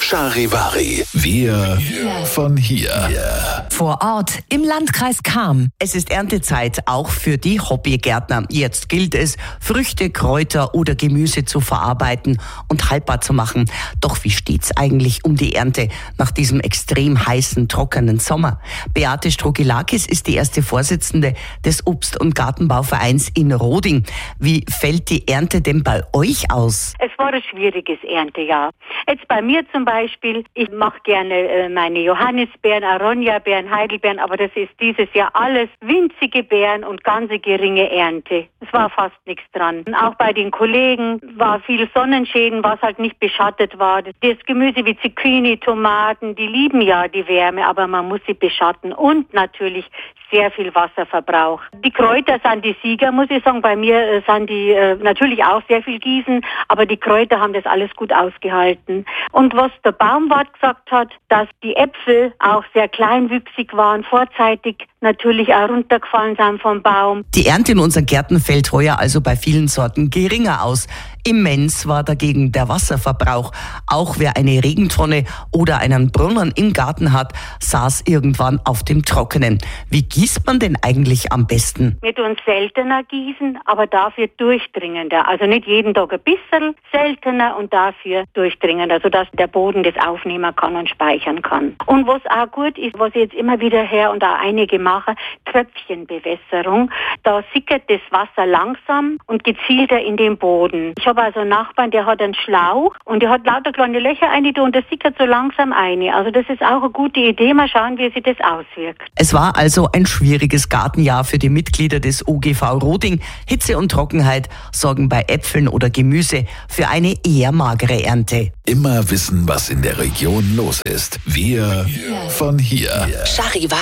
Charivari. Wir von hier. Vor Ort im Landkreis Cham. Es ist Erntezeit, auch für die Hobbygärtner. Jetzt gilt es, Früchte, Kräuter oder Gemüse zu verarbeiten und haltbar zu machen. Doch wie steht's eigentlich um die Ernte nach diesem extrem heißen, trockenen Sommer? Beate Strugilakis ist die erste Vorsitzende des Obst- und Gartenbauvereins in Roding. Wie fällt die Ernte denn bei euch aus? Es war ein schwieriges Erntejahr. Jetzt bei mir zum Beispiel, ich mache gerne meine Johannisbeeren, Aronia-Beeren, Heidelbeeren, aber das ist dieses Jahr alles winzige Beeren und ganz geringe Ernte. Es war fast nichts dran. Und auch bei den Kollegen war viel Sonnenschäden, was halt nicht beschattet war. Das Gemüse wie Zucchini, Tomaten, die lieben ja die Wärme, aber man muss sie beschatten und natürlich sehr viel Wasserverbrauch. Die Kräuter sind die Sieger, muss ich sagen. Bei mir sind die natürlich auch sehr viel gießen, aber die Kräuter haben das alles gut ausgehalten. Und was der Baumwart gesagt hat, dass die Äpfel auch sehr kleinwüchsig waren, vorzeitig natürlich auch runtergefallen sind vom Baum. Die Ernte in unseren Gärten fällt heuer also bei vielen Sorten geringer aus. Immens war dagegen der Wasserverbrauch. Auch wer eine Regentonne oder einen Brunnen im Garten hat, saß irgendwann auf dem Trockenen. Wie gießt man denn eigentlich am besten? Wir tun seltener gießen, aber dafür durchdringender. Also nicht jeden Tag ein bisschen, seltener und dafür durchdringender, sodass der Boden das aufnehmen kann und speichern kann. Und was auch gut ist, was ich jetzt immer wieder her und auch einige machen, Tröpfchenbewässerung. Da sickert das Wasser langsam und gezielter in den Boden. Ich habe also einen Nachbarn, der hat einen Schlauch und der hat lauter kleine Löcher rein und das sickert so langsam ein. Also das ist auch eine gute Idee. Mal schauen, wie sich das auswirkt. Es war also ein schwieriges Gartenjahr für die Mitglieder des OGV Roding. Hitze und Trockenheit sorgen bei Äpfeln oder Gemüse für eine eher magere Ernte. Immer wissen, was in der Region los ist. Wir von hier. Charivari.